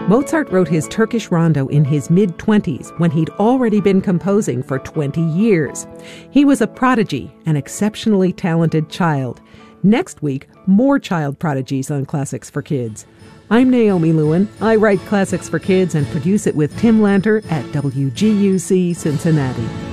Mozart wrote his Turkish Rondo in his mid-20s when he'd already been composing for 20 years. He was a prodigy, an exceptionally talented child. Next week, more child prodigies on Classics for Kids. I'm Naomi Lewin. I write Classics for Kids and produce it with Tim Lanter at WGUC Cincinnati.